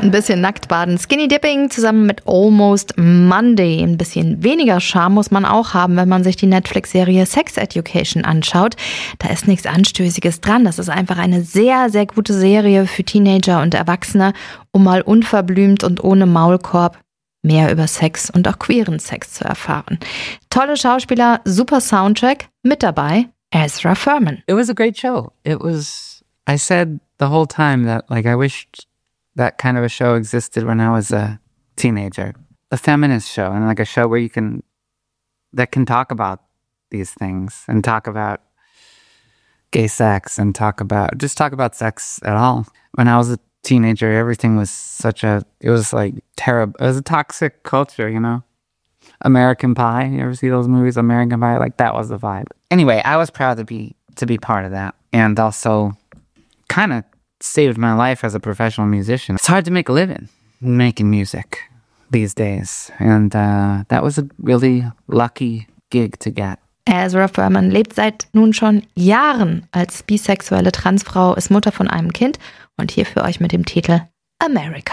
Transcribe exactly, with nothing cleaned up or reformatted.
Ein bisschen nackt baden. Skinny Dipping zusammen mit Almost Monday. Ein bisschen weniger Charme muss man auch haben, wenn man sich die Netflix-Serie Sex Education anschaut. Da ist nichts Anstößiges dran. Das ist einfach eine sehr, sehr gute Serie für Teenager und Erwachsene, um mal unverblümt und ohne Maulkorb mehr über Sex und auch queeren Sex zu erfahren. Tolle Schauspieler, super Soundtrack. Mit dabei Ezra Furman. It was a great show. It was, I said the whole time that like I wished that kind of a show existed when I was a teenager. A feminist show, and like a show where you can, that can talk about these things and talk about gay sex and talk about, just talk about sex at all. When I was a teenager, everything was such a, it was like terrible. It was a toxic culture, you know? American Pie, you ever see those movies, American Pie? Like that was the vibe. Anyway, I was proud to be, to be part of that. And also kind of saved my life as a professional musician. It's hard to make a living making music these days. And uh, that was a really lucky gig to get. Ezra Furman lebt seit nun schon Jahren als bisexuelle Transfrau, ist Mutter von einem Kind und hier für euch mit dem Titel America.